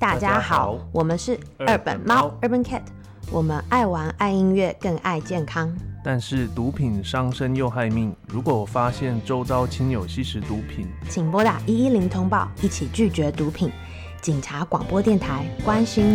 大家好，我们是二本猫 Urban Cat， 我们爱玩爱音乐更爱健康， 但是毒品伤身又害命，如果发现周遭亲友吸食毒品， 请拨打110通报，一起拒绝毒品。警察广播电台，关心